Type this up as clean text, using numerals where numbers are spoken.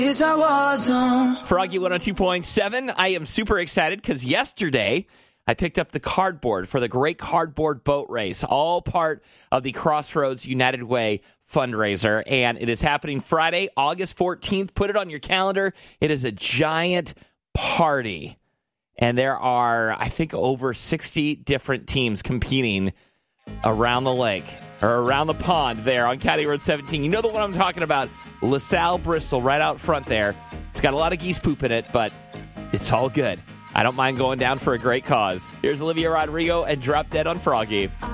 Froggy 102.7. I am super excited because yesterday I picked up the cardboard for the Great Cardboard Boat Race, all part of the Crossroads United Way fundraiser, and it is happening Friday, August 14th. Put it on your calendar. It is a giant party, and there are, I think, over 60 different teams competing around the lake, or around the pond there on County Road 17. You know the one I'm talking about, LaSalle, Bristol, right out front there. It's got a lot of geese poop in it, but it's all good. I don't mind going down for a great cause. Here's Olivia Rodrigo and Drop Dead on Froggy.